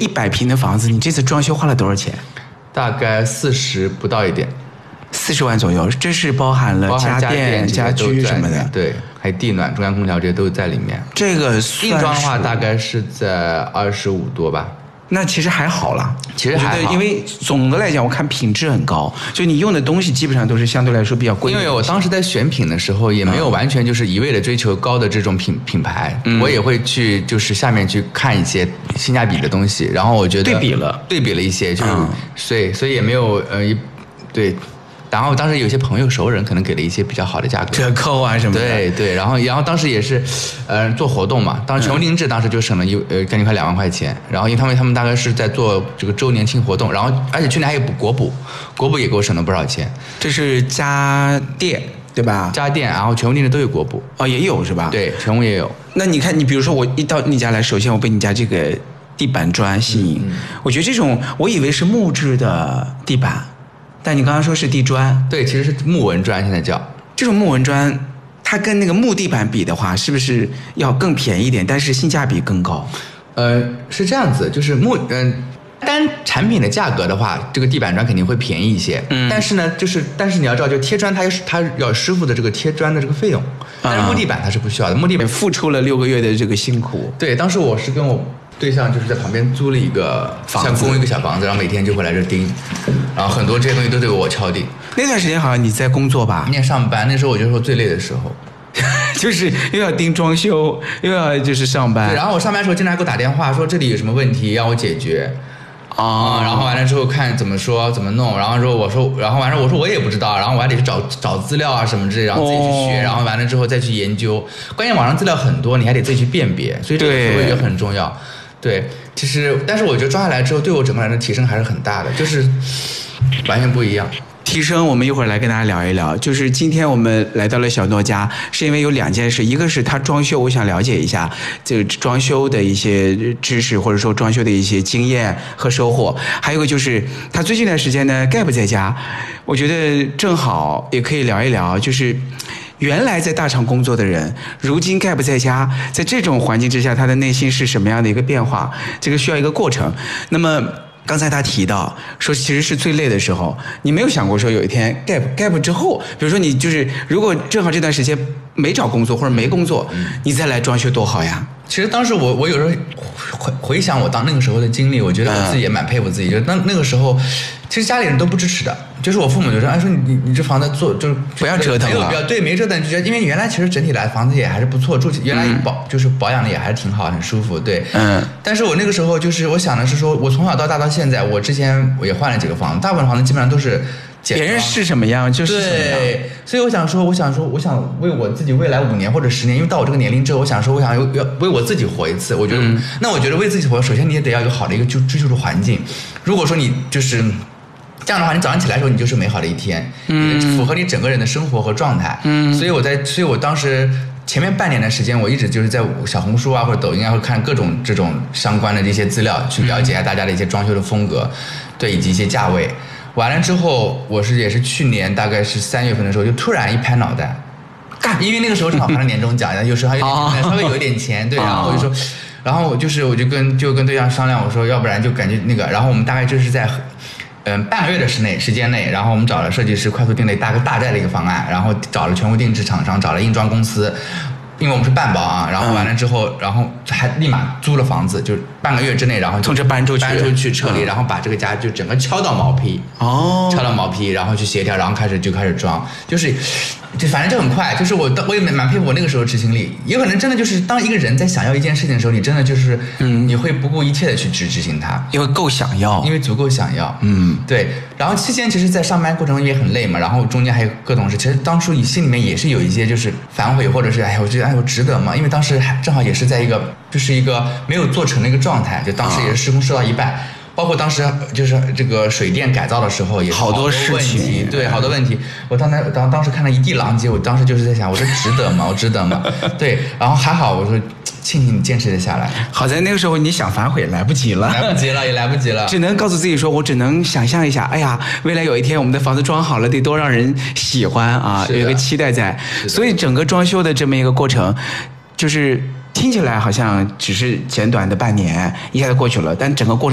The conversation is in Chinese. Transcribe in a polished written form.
100平的房子，你这次装修花了多少钱？ 大概40不到一点 ，40万左右。这是包含了家电、家居什么的， 对，还有地暖、中央空调这些都在里面。 这个硬装的话，大概是在25多吧。 那其实还好啦， 其实还好， 因为总的来讲，我看品质很高，就你用的东西基本上都是相对来说比较贵的。 因为我当时在选品的时候，也没有完全就是一味的追求高的这种品牌，我也会去就是下面去看一些性价比的东西，然后我觉得对比了一些，就是所以也没有对。然后当时有些朋友熟人可能给了一些比较好的价格， 折扣啊什么的。 对，然后当时也是，做活动嘛，当时全屋定制当时就省了将近快2万块钱。然后因为他们大概是在做这个周年庆活动，然后而且去年还有国补也给我省了不少钱。 这是家电对吧？ 家电，然后全屋定制都有国补。 哦，也有是吧？ 对，全屋也有。 那你看，你比如说我一到你家来，首先我被你家这个地板砖吸引，我觉得这种我以为是木质的地板。但你刚刚说是地砖， 对，其实是木纹砖，现在叫这种木纹砖，它跟那个木地板比的话，是不是要更便宜一点？但是性价比更高？ 是这样子，就是单产品的价格的话，这个地板砖肯定会便宜一些。但是呢，但是你要知道，就贴砖它要师傅的这个贴砖的这个费用，但是木地板它是不需要的，木地板付出了6个月的这个辛苦。 对，当时我是跟我对象就是在旁边租了一个像公寓一个小房子，然后每天就会来这盯，然后很多这些东西都得我敲定。 那段时间好像你在工作吧？ 你也上班，那时候我觉得是我最累的时候， 就是又要盯装修，又要就是上班。 对，然后我上班的时候经常还给我打电话说这里有什么问题要我解决。然后完了之后看怎么说怎么弄，然后完了我说我也不知道，然后我还得去找资料啊什么之类，然后自己去学，然后完了之后再去研究。关键网上资料很多，你还得自己去辨别，所以这个我也觉得很重要。对，其实但是我觉得装下来之后，对我整个人的提升还是很大的，就是完全不一样。 提升，我们一会儿来跟大家聊一聊。就是今天我们来到了小诺家，是因为有2件事，一个是他装修，我想了解一下这个装修的一些知识，或者说装修的一些经验和收获。还有一个就是他最近一段时间呢，盖不在家，我觉得正好也可以聊一聊，就是原来在大厂工作的人，如今盖不在家，在这种环境之下，他的内心是什么样的一个变化？这个需要一个过程。那么刚才他提到说，其实是最累的时候，你没有想过说有一天 gap 之后，比如说你就是如果正好这段时间没找工作或者没工作，你再来装修多好呀。 其实当时我有时候回想我那个时候的经历，我觉得我自己也蛮佩服自己，就是那个时候其实家里人都不支持的，就是我父母就说说你这房子做就是不要折腾了， 没折腾，就觉得因为原来其实整体来房子也还是不错，住原来就是保养的也还是挺好，很舒服，对。但是我那个时候就是我想的是说，我从小到大到现在，我之前我也换了几个房子，大部分房子基本上都是别人是什么样就是什么样。 对，所以我想为我自己未来5年或者10年，因为到我这个年龄之后，我想要为我自己活一次。我觉得，那我觉得为自己活，首先你也得要有好的一个居住的环境。如果说你就是这样的话，你早上起来的时候，你就是美好的一天，符合你整个人的生活和状态。所以我当时前面半年的时间，我一直就是在小红书啊或者抖音啊，会看各种这种相关的这些资料，去了解一下大家的一些装修的风格，对，以及一些价位。完了之后，也是去年大概是3月份的时候，就突然一拍脑袋，因为那个时候正好拿了年终奖，有时候还稍微有一点钱，对，然后我就说，然后我就跟对象商量，我说要不然就感觉那个，然后我们大概就是在半个月的时间内，然后我们找了设计师，快速定了大概的一个方案，然后找了全屋定制厂商，找了硬装公司。因为我们是半包啊，然后完了之后，然后还立马租了房子，就半个月之内，然后从这搬出去撤离，然后把这个家就整个敲到毛坯，然后去协调，然后开始装，就反正就很快，就是我也蛮佩服我那个时候执行力，有可能真的就是当一个人在想要一件事情的时候，你真的就是你会不顾一切的去执行它， 因为够想要， 因为足够想要，对。然后期间其实，在上班过程中也很累嘛，然后中间还有各种事，其实当初你心里面也是有一些就是反悔，或者是我觉得我值得嘛，因为当时正好也是在一个没有做成的一个状态，就当时也是施工施到一半。包括当时就是这个水电改造的时候，也好多事情， 对，好多问题。我当时看了一地狼藉，我当时就是在想，我说值得吗？我值得吗？对，然后还好，我说庆幸你坚持了下来。 好在那个时候你想反悔来不及了， 也来不及了， 只能告诉自己说，我只能想象一下，哎呀，未来有一天我们的房子装好了，得多让人喜欢啊，有一个期待在。所以整个装修的这么一个过程，就是听起来好像只是简短的半年，一下子过去了，但整个过程